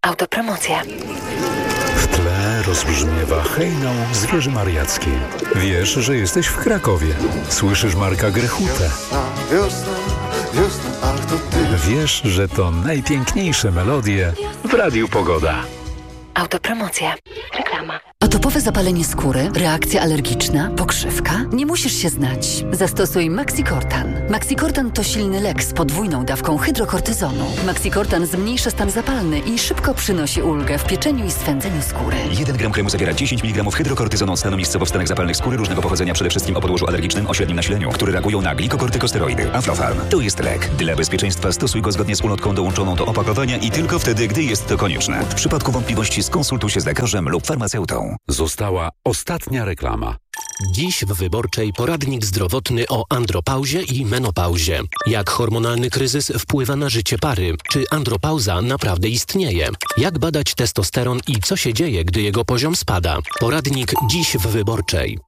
Autopromocja. W tle rozbrzmiewa hejnał z wieży mariackiej. Wiesz, że jesteś w Krakowie. Słyszysz Marka Grechutę. Wiesz, że to najpiękniejsze melodie w Radiu Pogoda. Autopromocja. Reklama. Atopowe zapalenie skóry, reakcja alergiczna, pokrzywka? Nie musisz się znać. Zastosuj Maxicortan. Maxicortan to silny lek z podwójną dawką hydrokortyzonu. Maxicortan zmniejsza stan zapalny i szybko przynosi ulgę w pieczeniu i swędzeniu skóry. 1 gram kremu zawiera 10 mg hydrokortyzonu od stanu miejscowo w stanach zapalnych skóry różnego pochodzenia, przede wszystkim o podłożu alergicznym o średnim nasileniu, które reagują na glikokortykosteroidy. Aflofarm. To jest lek. Dla bezpieczeństwa stosuj go zgodnie z ulotką dołączoną do opakowania i tylko wtedy, gdy jest to konieczne. W przypadku wątpliwości skonsultuj się z lekarzem lub farmaceutą. Została ostatnia reklama. Dziś w Wyborczej poradnik zdrowotny o andropauzie i menopauzie. Jak hormonalny kryzys wpływa na życie pary? Czy andropauza naprawdę istnieje? Jak badać testosteron i co się dzieje, gdy jego poziom spada? Poradnik dziś w Wyborczej.